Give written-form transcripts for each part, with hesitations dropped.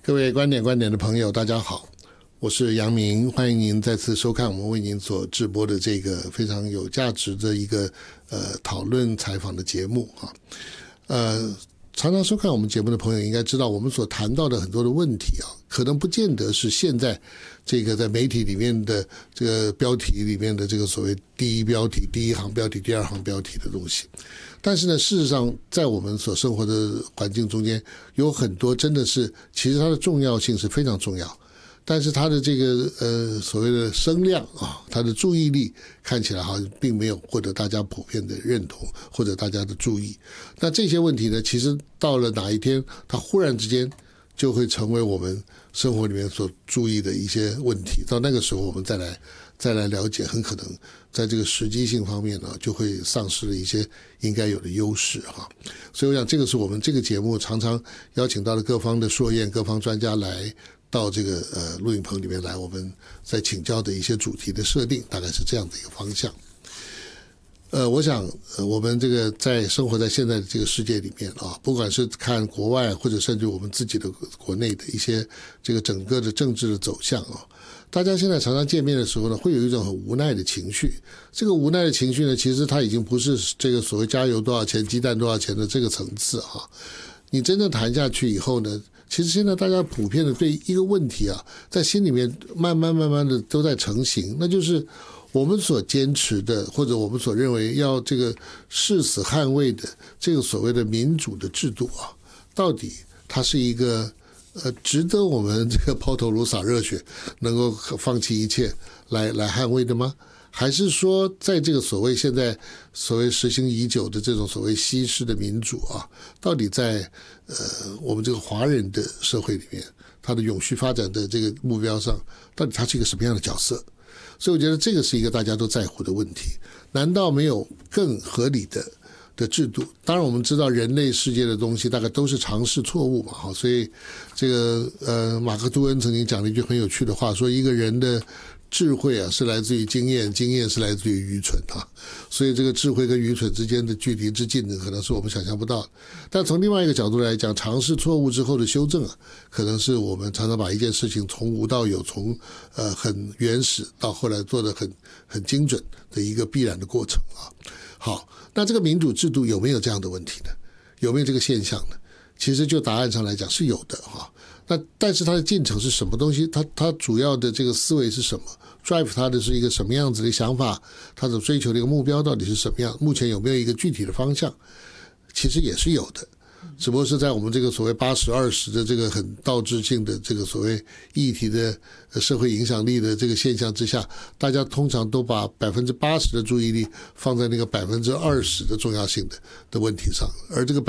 各位观点的朋友大家好，我是杨明，欢迎您再次收看我们为您所直播的这个非常有价值的一个讨论采访的节目常常收看我们节目的朋友应该知道，我们所谈到的很多的问题可能不见得是现在这个在媒体里面的这个标题里面的这个所谓第一标题、第一行标题、第二行标题的东西。但是呢，事实上在我们所生活的环境中间，有很多真的是其实它的重要性是非常重要，但是它的这个所谓的声量它的注意力看起来好像并没有获得大家普遍的认同或者大家的注意。那这些问题呢，其实到了哪一天它忽然之间就会成为我们生活里面所注意的一些问题，到那个时候我们再来了解，很可能在这个实际性方面呢，就会丧失了一些应该有的优势所以我想这个是我们这个节目常常邀请到的各方的硕彦、各方专家来到这个录影棚里面来，我们在请教的一些主题的设定，大概是这样的一个方向。我想我们这个生活在现在的这个世界里面不管是看国外或者甚至我们自己的国内的一些这个整个的政治的走向大家现在常常见面的时候呢，会有一种很无奈的情绪。这个无奈的情绪呢，其实它已经不是这个所谓加油多少钱、鸡蛋多少钱的这个层次你真正谈下去以后呢，其实现在大家普遍的对一个问题在心里面慢慢的都在成型，那就是我们所坚持的，或者我们所认为要这个誓死捍卫的这个所谓的民主的制度到底它是一个值得我们这个抛头颅洒热血，能够放弃一切来捍卫的吗？还是说在这个所谓现在所谓实行已久的这种所谓西式的民主到底在我们这个华人的社会里面，它的永续发展的这个目标上，到底它是一个什么样的角色？所以我觉得这个是一个大家都在乎的问题。难道没有更合理的制度？当然我们知道人类世界的东西大概都是尝试错误嘛所以这个马克吐温曾经讲了一句很有趣的话，说一个人的智慧是来自于经验，经验是来自于愚蠢所以这个智慧跟愚蠢之间的距离之近呢，可能是我们想象不到的。但从另外一个角度来讲，尝试错误之后的修正可能是我们常常把一件事情从无到有，从很原始到后来做得很精准的一个必然的过程好，那这个民主制度有没有这样的问题呢？有没有这个现象呢？其实就答案上来讲是有的那但是它的进程是什么东西？它主要的这个思维是什么 ？drive 它的是一个什么样子的想法？它所追求的一个目标到底是什么样？目前有没有一个具体的方向？其实也是有的，只不过是在我们这个所谓80-20的这个很倒置性的这个所谓议题的社会影响力的这个现象之下，大家通常都把80%的注意力放在那个20%的重要性的问题上，而这个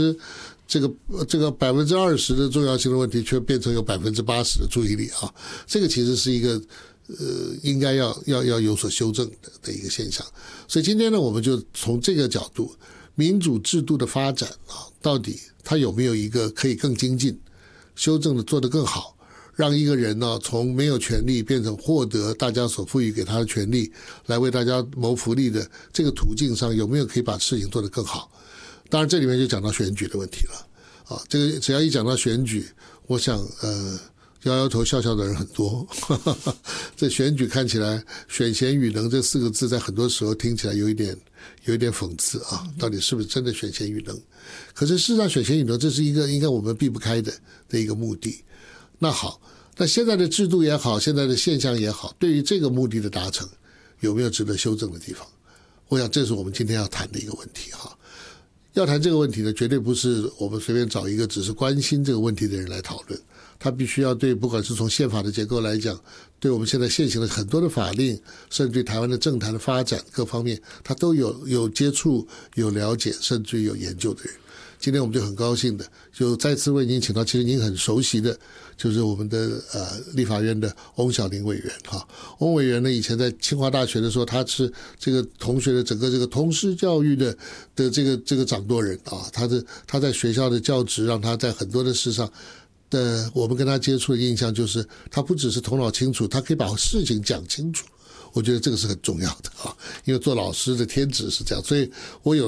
20%的重要性的问题却变成有80%的注意力这个其实是一个应该要有所修正的一个现象。所以今天呢，我们就从这个角度，民主制度的发展到底它有没有一个可以更精进、修正的做得更好，让一个人从没有权利变成获得大家所赋予给他的权利，来为大家谋福利的这个途径上，有没有可以把事情做得更好？当然这里面就讲到选举的问题了这个只要一讲到选举，我想摇摇头笑笑的人很多这选举看起来选贤与能这4个字在很多时候听起来有一点讽刺到底是不是真的选贤与能？可是事实上选贤与能这是一个应该我们避不开的一个目的。那好，那现在的制度也好，现在的现象也好，对于这个目的的达成有没有值得修正的地方？我想这是我们今天要谈的一个问题要谈这个问题呢，绝对不是我们随便找一个只是关心这个问题的人来讨论，他必须要对不管是从宪法的结构来讲，对我们现在现行的很多的法令，甚至对台湾的政坛的发展各方面，他都有接触、有了解，甚至有研究的人。今天我们就很高兴的就再次为您请到其实您很熟悉的就是我们的立法院的翁小玲委员翁委员呢以前在清华大学的时候，他是这个同学的整个这个通识教育的这个掌舵人他在学校的教职让他在很多的事上我们跟他接触的印象就是他不只是头脑清楚，他可以把事情讲清楚。我觉得这个是很重要的因为做老师的天职是这样，所以我有